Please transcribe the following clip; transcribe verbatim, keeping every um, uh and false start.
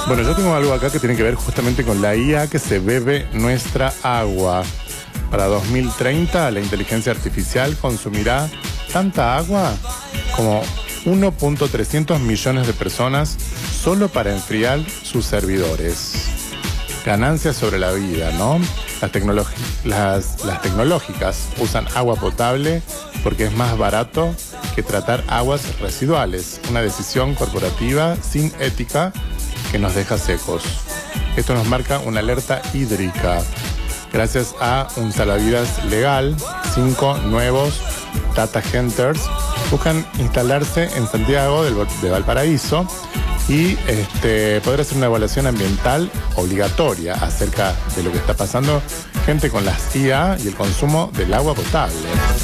Bueno, yo tengo algo acá que tiene que ver justamente con la I A que se bebe nuestra agua. Para dos mil treinta, la inteligencia artificial consumirá tanta agua como uno punto trescientos millones de personas solo para enfriar sus servidores. Ganancias sobre la vida, ¿no? Las, las, las tecnológicas usan agua potable porque es más barato que tratar aguas residuales. Una decisión corporativa sin ética que nos deja secos. Esto nos marca una alerta hídrica. Gracias a un salvavidas legal, cinco nuevos data centers buscan instalarse en Santiago del, de Valparaíso y este, poder hacer una evaluación ambiental obligatoria acerca de lo que está pasando, gente con las I A y el consumo del agua potable.